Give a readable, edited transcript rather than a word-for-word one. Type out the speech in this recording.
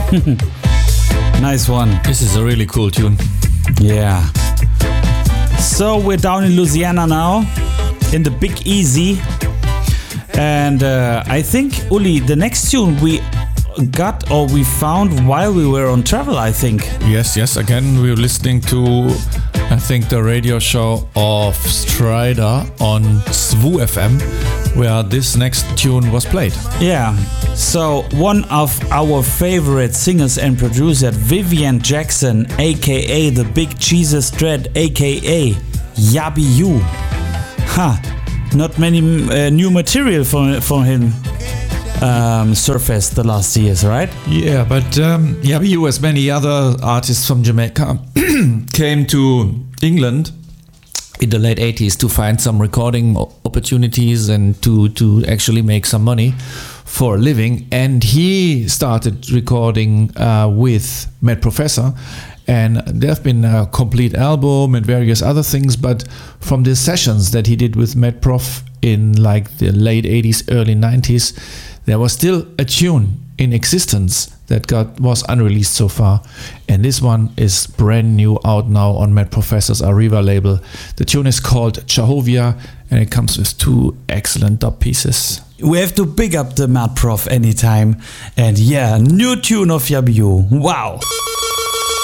Nice one. This is a really cool tune. Yeah. So we're down in Louisiana now, in the Big Easy. And I think, Uli, the next tune we got or we found while we were on travel, I think. Yes. Again, we were listening to, I think, the radio show of Strider on SWU FM, where this next tune was played. Yeah. So one of our favorite singers and producers, Vivian Jackson, aka the Big Jesus Dread, aka Yabi U. Not many new material from him surfaced the last years, right? Yeah, but Yabi U, as many other artists from Jamaica, came to England in the late 80s to find some recording opportunities and to actually make some money for a living. And he started recording with Mad Professor. And there have been a complete album and various other things, but from the sessions that he did with Mad Prof in like the late 80s, early 90s, there was still a tune in existence that was unreleased so far. And this one is brand new, out now on Mad Professor's Arriva label. The tune is called Jehovah, and it comes with 2 excellent dub pieces. We have to big up the Mad Prof anytime. And yeah, new tune of Yabi U. Wow.